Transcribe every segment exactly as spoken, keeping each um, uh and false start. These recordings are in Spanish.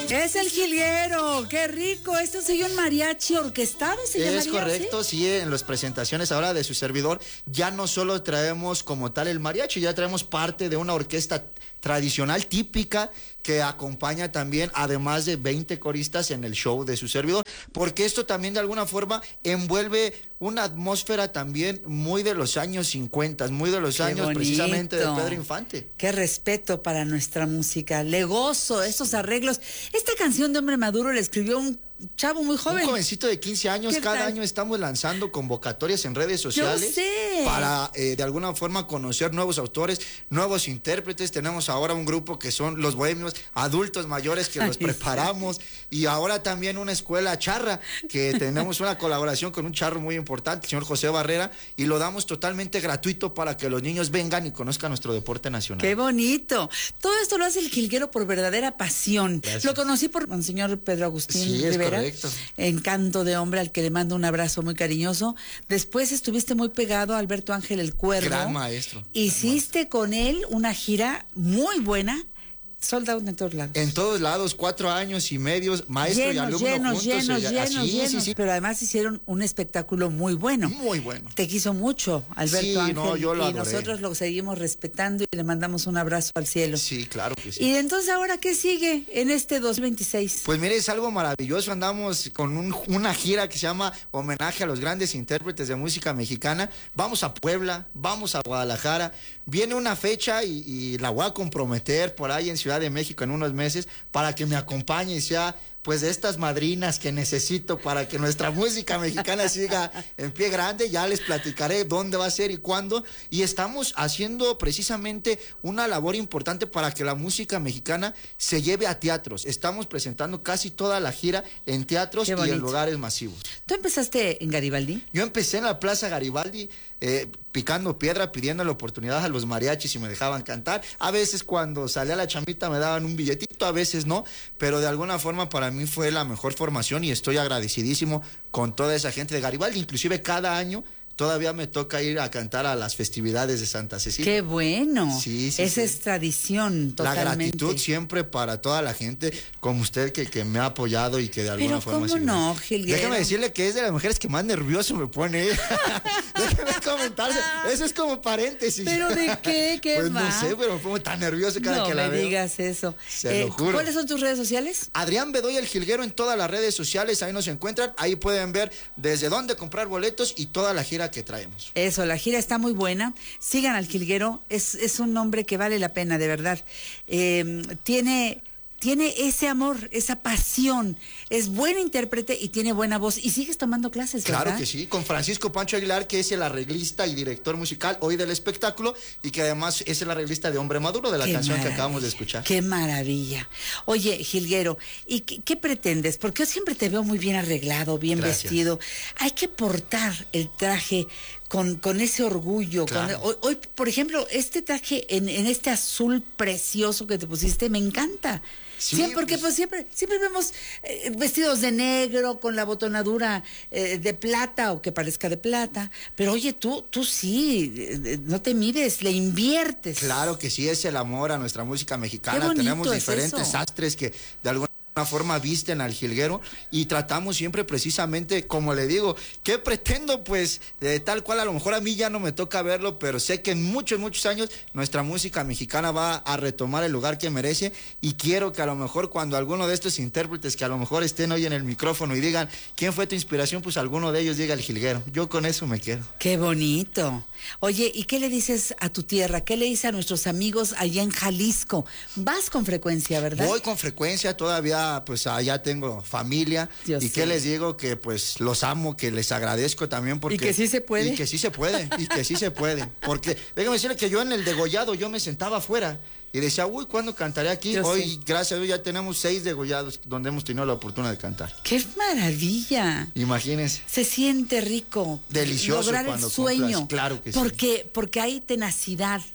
Es el jilguero, qué rico. Esto es un mariachi orquestado, ¿se llamaría? Es correcto, ¿sí? sí, en las presentaciones ahora de su servidor ya no solo traemos como tal el mariachi, ya traemos parte de una orquesta tradicional, típica, que acompaña también, además de veinte coristas en el show de su servidor, porque esto también de alguna forma envuelve una atmósfera también muy de los años cincuenta, muy de los Qué años bonito. precisamente de Pedro Infante. Qué respeto para nuestra música, le gozo esos arreglos. Esta canción de Hombre Maduro la escribió un chavo muy joven. Un jovencito de quince años, cada tal? año estamos lanzando convocatorias en redes sociales. Yo sé. Para eh, de alguna forma conocer nuevos autores, nuevos intérpretes. Tenemos ahora un grupo que son los bohemios, adultos mayores que los Ay, preparamos, sí. Y ahora también una escuela charra, que tenemos una colaboración con un charro muy importante, el señor José Barrera, y lo damos totalmente gratuito para que los niños vengan y conozcan nuestro deporte nacional. ¡Qué bonito! Todo esto lo hace el jilguero por verdadera pasión. Gracias. Lo conocí por el señor Pedro Agustín Sí, es Rivera. correcto. Encanto de hombre, al que le mando un abrazo muy cariñoso. Después estuviste muy pegado a Alberto Ángel el Cuervo. Gran maestro. Hiciste gran maestro. con él una gira muy buena. Sold out en todos lados. En todos lados, cuatro años y medio, maestro llenos, y alumno llenos, juntos. llenos, eh, llenos, así, llenos. sí, sí. Pero además hicieron un espectáculo muy bueno. Muy bueno. Te quiso mucho, Alberto Sí, Ángel. no, yo lo y adoré. nosotros lo seguimos respetando y le mandamos un abrazo al cielo. Sí, claro que sí. Y entonces, ¿ahora qué sigue en este dos mil veintiséis? Pues mire, es algo maravilloso. Andamos con un, una gira que se llama Homenaje a los grandes intérpretes de música mexicana. Vamos a Puebla, vamos a Guadalajara. Viene una fecha y, y la voy a comprometer por ahí en Ciudad de México en unos meses para que me acompañe y sea pues de estas madrinas que necesito para que nuestra música mexicana siga en pie grande. Ya les platicaré dónde va a ser y cuándo. Y estamos haciendo precisamente una labor importante para que la música mexicana se lleve a teatros. Estamos presentando casi toda la gira en teatros y en lugares masivos. ¿Tú empezaste en Garibaldi? Yo empecé en la Plaza Garibaldi, eh, picando piedra, pidiendo la oportunidad a los mariachis y me dejaban cantar. A veces cuando salía la chambita me daban un billetito, a veces no, pero de alguna forma para mí fue la mejor formación y estoy agradecidísimo con toda esa gente de Garibaldi. Inclusive cada año todavía me toca ir a cantar a las festividades de Santa Cecilia. ¡Qué bueno! Sí, sí, Esa sí. es tradición totalmente. La gratitud siempre para toda la gente como usted que, que me ha apoyado y que de alguna Pero forma... ¿cómo no, jilguero? Déjame decirle que es de las mujeres que más nervioso me pone. Déjeme comentarse. Eso es como paréntesis. ¿Pero de qué? ¿Qué Pues más? no sé, pero me pongo tan nervioso cada no que la me veo. digas eso. Se eh, lo juro. ¿Cuáles son tus redes sociales? Adrián Bedoya el Jilguero en todas las redes sociales, ahí nos encuentran, ahí pueden ver desde dónde comprar boletos y toda la gira que traemos. Eso, la gira está muy buena. Sigan al jilguero, es, es un nombre que vale la pena, de verdad. Eh, tiene... Tiene ese amor, esa pasión, es buen intérprete y tiene buena voz. Y sigues tomando clases, ¿verdad? Claro que sí, con Francisco Pancho Aguilar, que es el arreglista y director musical hoy del espectáculo y que además es el arreglista de Hombre Maduro, de la Qué canción maravilla, que acabamos de escuchar. Qué maravilla. Oye, jilguero, ¿y qué, qué pretendes? Porque yo siempre te veo muy bien arreglado, bien Gracias. vestido. Hay que portar el traje con, con ese orgullo. Claro. Con, hoy, hoy, por ejemplo, este traje en, en este azul precioso que te pusiste, me encanta. Sí, siempre, porque pues, pues siempre, siempre vemos eh, vestidos de negro con la botonadura eh, de plata o que parezca de plata, pero oye, tú, tú sí, eh, no te mides, le inviertes. Claro que sí, es el amor a nuestra música mexicana. Qué bonito Tenemos es diferentes eso. sastres que de alguna forma visten al jilguero y tratamos siempre precisamente, como le digo, ¿qué pretendo? Pues eh, tal cual, a lo mejor a mí ya no me toca verlo, pero sé que en muchos, muchos años nuestra música mexicana va a retomar el lugar que merece y quiero que a lo mejor cuando alguno de estos intérpretes que a lo mejor estén hoy en el micrófono y digan, ¿quién fue tu inspiración? Pues alguno de ellos diga el jilguero. Yo con eso me quedo. Qué bonito. Oye, ¿y qué le dices a tu tierra? ¿Qué le dices a nuestros amigos allá en Jalisco? Vas con frecuencia, ¿verdad? Voy con frecuencia, todavía pues allá tengo familia. Yo y sé. que les digo que pues los amo, que les agradezco también porque... Y que sí se puede. Y que sí se puede, y que sí se puede. Porque déjame decirle que yo en el degollado yo me sentaba afuera y decía, uy, ¿cuándo cantaré aquí? Yo Hoy, sé. gracias a Dios, ya tenemos seis degollados donde hemos tenido la oportunidad de cantar. ¡Qué maravilla! Imagínense. Se siente rico. Delicioso lograr cuando el sueño. cumplas, claro que sí. porque, porque hay tenacidad,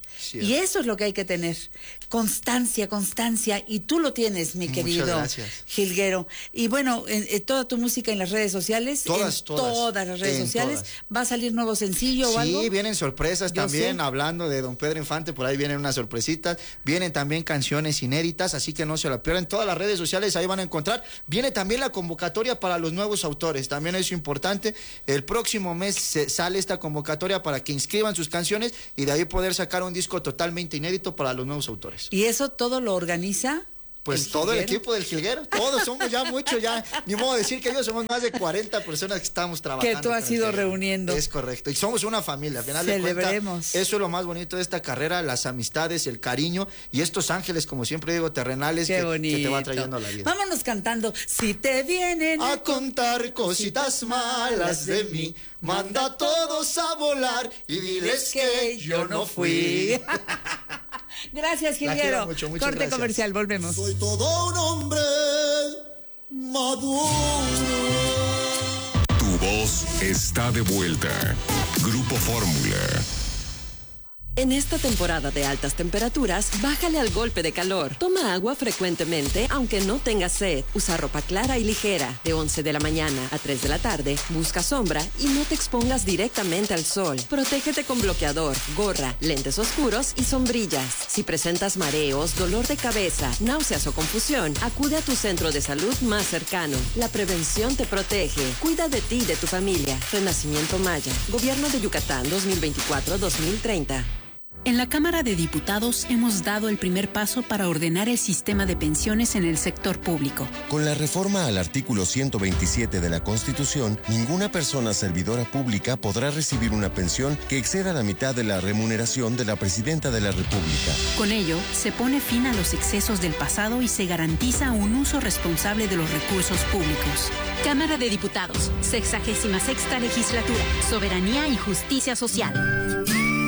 Cierto. Y eso es lo que hay que tener. Constancia, constancia. Y tú lo tienes, mi Muchas querido gracias. Jilguero. Y bueno, en, en toda tu música en las redes sociales. Todas, en todas. todas las redes En sociales. todas. ¿Va a salir nuevo sencillo Sí, o algo? vienen sorpresas Yo también, sé. hablando de don Pedro Infante, por ahí vienen unas sorpresitas, vienen también canciones inéditas, así que no se la pierdan. Todas las redes sociales ahí van a encontrar. Viene también la convocatoria para los nuevos autores, también es importante. El próximo mes se sale esta convocatoria para que inscriban sus canciones y de ahí poder sacar un disco totalmente inédito para los nuevos autores. ¿Y eso todo lo organiza? Pues ¿El todo el Jilguero? equipo del Jilguero, todos somos ya muchos, ya ni modo de decir que ellos somos más de cuarenta personas que estamos trabajando. Que tú has con el ido Jilguero. reuniendo. Es correcto, y somos una familia, al final de Celebremos. cuentas, eso es lo más bonito de esta carrera, las amistades, el cariño y estos ángeles, como siempre digo, terrenales Qué que, bonito. que te va trayendo a la vida. Vámonos cantando. Si te vienen A contar cositas malas de mí, manda a todos a volar y diles que yo no fui. Gracias, La quiero Jilguero. mucho, muchas Corte gracias. comercial, volvemos. Soy todo un hombre maduro. Tu voz está de vuelta. Grupo Fórmula. En esta temporada de altas temperaturas, bájale al golpe de calor. Toma agua frecuentemente, aunque no tengas sed. Usa ropa clara y ligera. De once de la mañana a tres de la tarde, busca sombra y no te expongas directamente al sol. Protégete con bloqueador, gorra, lentes oscuros y sombrillas. Si presentas mareos, dolor de cabeza, náuseas o confusión, acude a tu centro de salud más cercano. La prevención te protege. Cuida de ti y de tu familia. Renacimiento Maya. Gobierno de Yucatán dos mil veinticuatro a dos mil treinta. En la Cámara de Diputados hemos dado el primer paso para ordenar el sistema de pensiones en el sector público. Con la reforma al artículo ciento veintisiete de la Constitución, ninguna persona servidora pública podrá recibir una pensión que exceda la mitad de la remuneración de la Presidenta de la República. Con ello, se pone fin a los excesos del pasado y se garantiza un uso responsable de los recursos públicos. Cámara de Diputados, sexagésima sexta legislatura, Soberanía y Justicia Social.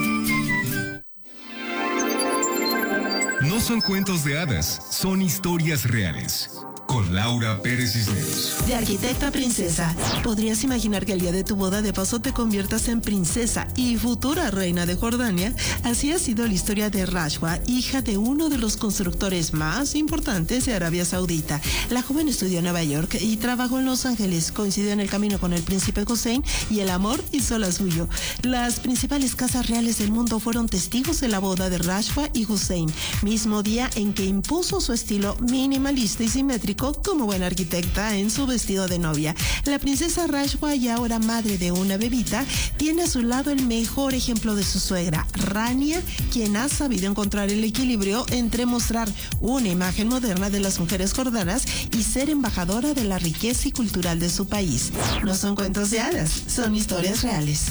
No son cuentos de hadas, son historias reales. Con Laura Pérez Cisneros. De arquitecta princesa, ¿podrías imaginar que el día de tu boda de paso te conviertas en princesa y futura reina de Jordania? Así ha sido la historia de Rashwa, hija de uno de los constructores más importantes de Arabia Saudita. La joven estudió en Nueva York y trabajó en Los Ángeles. Coincidió en el camino con el príncipe Hussein y el amor hizo la suyo. Las principales casas reales del mundo fueron testigos de la boda de Rashwa y Hussein, mismo día en que impuso su estilo minimalista y simétrico como buena arquitecta en su vestido de novia. La princesa Rashwa, y ahora madre de una bebita, tiene a su lado el mejor ejemplo de su suegra, Rania, quien ha sabido encontrar el equilibrio entre mostrar una imagen moderna de las mujeres jordanas y ser embajadora de la riqueza y cultural de su país. No son cuentos de hadas, son historias reales.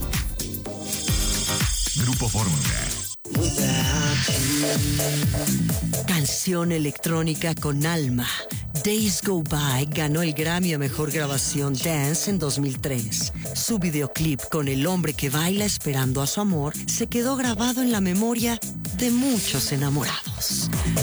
Grupo Fórmula. Canción electrónica con alma. Days Go By ganó el Grammy a Mejor Grabación Dance en dos mil tres. Su videoclip con el hombre que baila esperando a su amor se quedó grabado en la memoria de muchos enamorados.